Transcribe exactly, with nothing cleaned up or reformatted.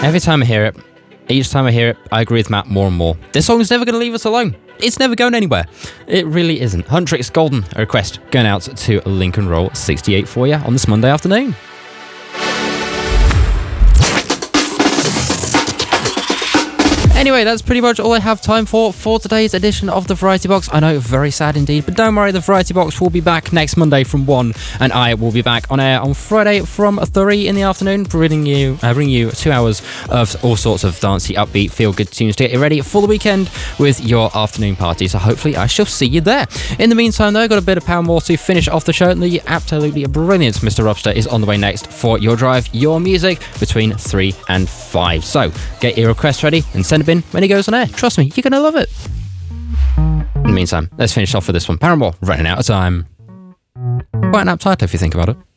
Every time I hear it, each time I hear it, I agree with Matt more and more. This song is never going to leave us alone. It's never going anywhere. It really isn't. Huntrix Golden, a request going out to Lincoln Roll sixty-eight for you on this Monday afternoon. Anyway, that's pretty much all I have time for for today's edition of the Variety Box. I know, very sad indeed, but don't worry, the Variety Box will be back next Monday from one, and I will be back on air on Friday from three in the afternoon, bringing you, uh, bringing you two hours of all sorts of dancey, upbeat, feel-good tunes to get you ready for the weekend with your afternoon party. So hopefully I shall see you there. In the meantime, though, I've got a bit of Power More to finish off the show, and the absolutely brilliant Mister Robster is on the way next for your drive, your music, between three and five. So get your requests ready and send them in when he goes on air. Trust me, you're going to love it. In the meantime, let's finish off with this one. Paramore, running out of time. Quite an apt title if you think about it.